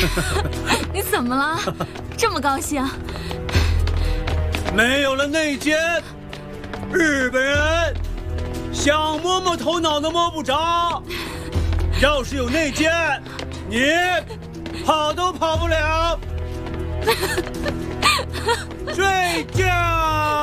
你怎么了？这么高兴？ 没有了内奸，日本人想摸摸头脑都摸不着。要是有内奸，你跑都跑不了。睡觉。